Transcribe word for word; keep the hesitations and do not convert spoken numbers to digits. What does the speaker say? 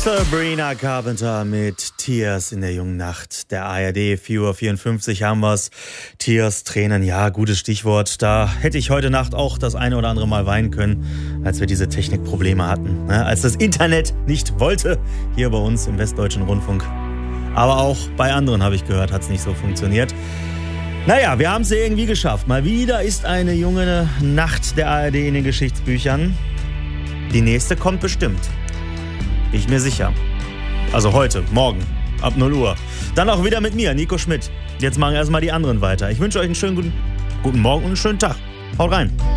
Sabrina Carpenter mit Tears in der jungen Nacht. Der A R D, vier Uhr vierundfünfzig haben wir's. Tears, Tränen, ja, gutes Stichwort. Da hätte ich heute Nacht auch das eine oder andere Mal weinen können, als wir diese Technikprobleme hatten. Ne? Als das Internet nicht wollte, hier bei uns im Westdeutschen Rundfunk. Aber auch bei anderen, habe ich gehört, hat es nicht so funktioniert. Naja, wir haben es irgendwie geschafft. Mal wieder ist eine junge Nacht der A R D in den Geschichtsbüchern. Die nächste kommt bestimmt. Bin ich mir sicher. Also heute, morgen, ab null Uhr. Dann auch wieder mit mir, Nico Schmidt. Jetzt machen erstmal die anderen weiter. Ich wünsche euch einen schönen guten, guten Morgen und einen schönen Tag. Haut rein.